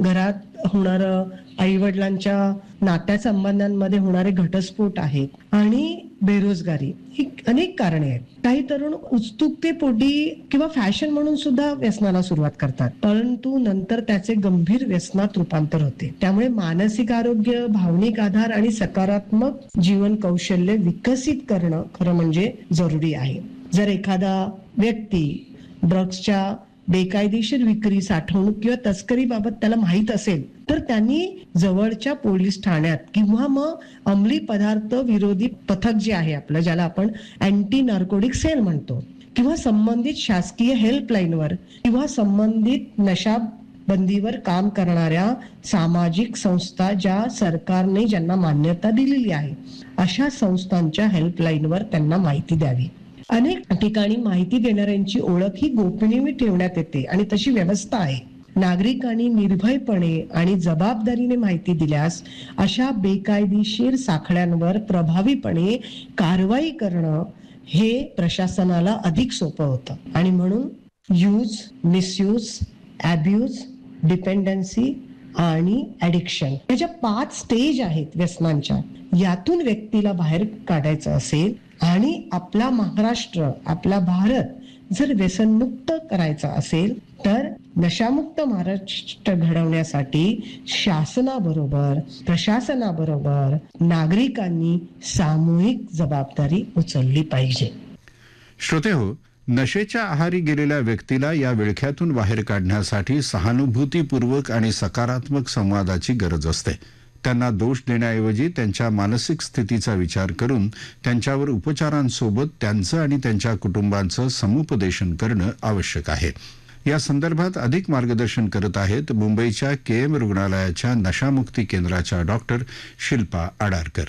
घरात होणारं आईवडिलांच्या नात्यासंबंधांमध्ये होणारे घटस्फोट आहेत आणि बेरोजगारी, ही अनेक कारणे आहेत. काही तरुण उत्सुकतेपोटी किंवा फॅशन म्हणून सुद्धा व्यसनाला सुरुवात करतात, परंतु नंतर त्याचे गंभीर व्यसनात रूपांतर होते. त्यामुळे मानसिक आरोग्य, भावनिक आधार आणि सकारात्मक जीवन कौशल्य विकसित करणं खरं म्हणजे जरुरी आहे. जर एखादा व्यक्ती ड्रग्सच्या बेकायदेशीर विक्री, साठवणूक किंवा तस्करीबाबत त्याला माहित असेल तर त्यांनी जवळच्या पोलीस ठाण्यात किंवा मग अंमली पदार्थ विरोधी पथक जे आहे आपलं, ज्याला आपण अँटी नार्कोटिक सेल म्हणतो, किंवा संबंधित शासकीय हेल्पलाईनवर किंवा संबंधित नशा बंदीवर काम करणाऱ्या सामाजिक संस्था, ज्या सरकारने ज्यांना मान्यता दिलेली आहे, अशा संस्थांच्या हेल्पलाईनवर त्यांना माहिती द्यावी. अनेक ठिकाणी माहिती देणाऱ्यांची ओळख ही गोपनीय ठेवण्यात येते आणि तशी व्यवस्था आहे. नागरिकांनी निर्भयपणे आणि जबाबदारीने माहिती दिल्यास अशा बेकायदेशीर साखळ्यांवर प्रभावीपणे कारवाई करणं हे प्रशासनाला अधिक सोपं होतं. आणि म्हणून यूज, मिसयूज, अब्यूज, डिपेंडन्सी आणि ॲडिक्शन या ज्या 5 स्टेज आहेत व्यसनांच्या, यातून व्यक्तीला बाहेर काढायचं असेल आणि आपला महाराष्ट्र, आपला भारत जर व्यसनमुक्त करायचा असेल तर नशामुक्त महाराष्ट्र घडवण्यासाठी शासनाबरोबर, प्रशासनाबरोबर नागरिकांनी सामूहिक जबाबदारी उचलली पाहिजे. श्रोतेहो, नशेच्या आहारी गेलेल्या व्यक्तीला या विळख्यातून बाहेर काढण्यासाठी सहानुभूतीपूर्वक आणि सकारात्मक संवादाची गरज असते. त्यांना दोष देण्याऐवजी त्यांच्या मानसिक स्थितीचा विचार करून त्यांच्यावर उपचारांसोबत त्यांचं आणि त्यांच्या कुटुंबांचं समुपदेशन करणं आवश्यक आहे. या संदर्भात अधिक मार्गदर्शन करत आहेत मुंबईच्या KM रुग्णालयाच्या नशामुक्ती केंद्राच्या डॉक्टर शिल्पा आडारकर.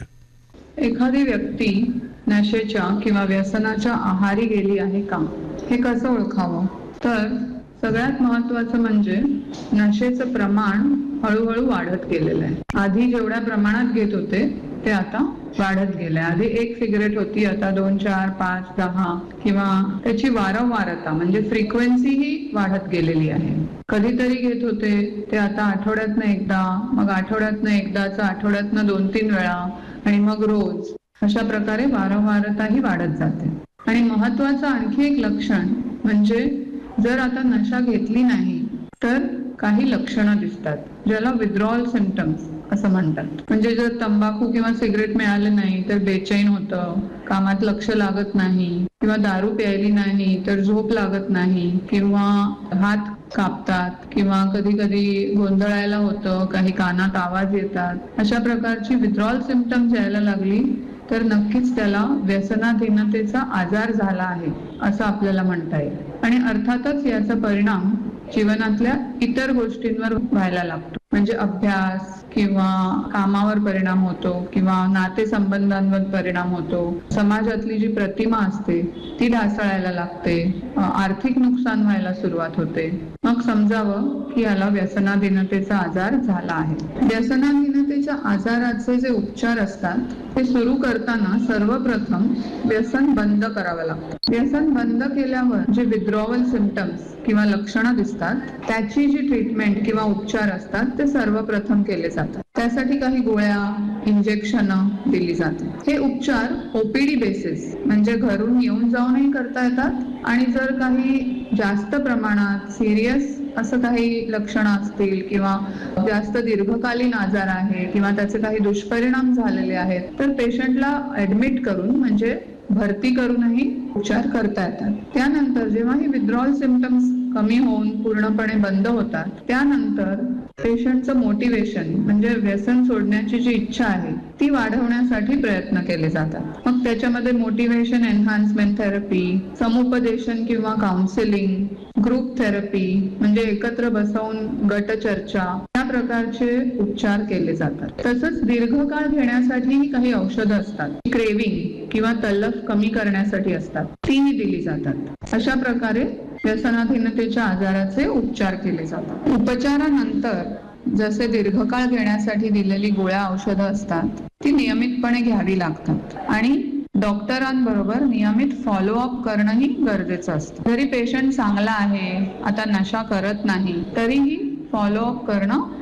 एखादी व्यक्ती नशेच्या किंवा व्यसनाच्या आहारी गेली आहे का, हे कसं ओळखावं? तर सगळ्यात महत्वाचं म्हणजे नशेचं प्रमाण हळूहळू वाढत गेलेलं आहे. आधी जेवढ्या प्रमाणात घेत होते ते आता वाढत गेलंय. आधी 1 सिगरेट होती, आता 2, 4, 5, 10 किंवा त्याची वारंवारता म्हणजे फ्रिक्वेन्सी ही वाढत गेलेली आहे. कधीतरी घेत होते ते आता आठवड्यातनं एकदा, मग आठवड्यातनं एकदाच, आठवड्यातनं 2-3 वेळा आणि मग रोज, अशा प्रकारे वारंवारता ही वाढत जाते. आणि महत्वाचं आणखी एक लक्षण म्हणजे जर आता नशा घेतली नाही तर काही लक्षणं दिसतात, ज्याला विथड्रॉल सिम्पटम्स असं म्हणतात. म्हणजे जर तंबाखू किंवा सिगरेट मिळाले नाही तर बेचैन होतं, कामात लक्ष लागत नाही, किंवा दारू प्यायली नाही तर झोप लागत नाही, किंवा हात कापतात, किंवा कधी कधी गोंधळायला होतं, काही कानात आवाज येतात. अशा प्रकारची विथड्रॉल सिम्पटम्स यायला लागली तर नक्कीच त्याला व्यसनाधीनतेचा आजार झाला आहे असं आपल्याला म्हणता येईल. आणि अर्थातच याचा परिणाम जीवनातल्या इतर गोष्टींवर व्हायला लागतो. म्हणजे अभ्यास किंवा कामावर परिणाम होतो, किंवा नातेसंबंधांवर परिणाम होतो, समाजातली जी प्रतिमा असते ती ढासळायला लागते, आर्थिक नुकसान व्हायला सुरुवात होते. मग समजावं की याला व्यसनाधीनतेचा आजार झाला आहे. व्यसनाधीनतेच्या आजाराचे जे उपचार असतात ते सुरू करताना सर्वप्रथम व्यसन बंद करावं लागतं. व्यसन बंद केल्यावर जे विथड्रॉवल सिम्पटम्स किंवा लक्षणं दिसतात त्याची जी ट्रीटमेंट किंवा उपचार असतात ते सर्वप्रथम केले जातात. त्यासाठी काही गोळ्या, इंजेक्शन दिली जातात. हे उपचार OPD बेसिस म्हणजे घरून येऊन जाऊनही करता येतात, आणि जर काही जास्त प्रमाणात सिरियस असं काही लक्षणं असतील किंवा जास्त दीर्घकालीन आजार आहे किंवा त्याचे काही दुष्परिणाम झालेले आहेत तर पेशंटला ऍडमिट करून म्हणजे भरती करूनही उपचार करता येतात. त्यानंतर जेव्हा ही विथड्रॉल सिम्पटम्स कमी होऊन पूर्णपणे बंद होतात त्यानंतर पेशंटचं मोटिवेशन म्हणजे व्यसन सोडण्याची जी इच्छा आहे ती वाढवण्यासाठी प्रयत्न केले जातात. मग त्याच्यामध्ये मोटिवेशन एन्हान्समेंट थेरपी, समुपदेशन किंवा काउन्सिलिंग, ग्रुप थेरपी म्हणजे एकत्र बसवून गट चर्चा, या प्रकारचे उपचार केले जातात. तसंच दीर्घकाळ घेण्यासाठी काही औषधं असतात, क्रेविंग किंवा तल्लफ कमी करण्यासाठी असतात, तीही दिली जातात. अशा प्रकारे व्यसनाधीनतेच्या आजाराचे उपचार केले जातात. उपचारानंतर जसे दीर्घकाळ घेण्यासाठी दिलेली गोळ्या औषधं असतात ती नियमितपणे घ्यावी लागतात, आणि डॉक्टरांबरोबर नियमित फॉलोअप करणंही गरजेचं असतं. जरी पेशंट चांगला आहे, आता नशा करत नाही, तरीही फॉलोअप करणं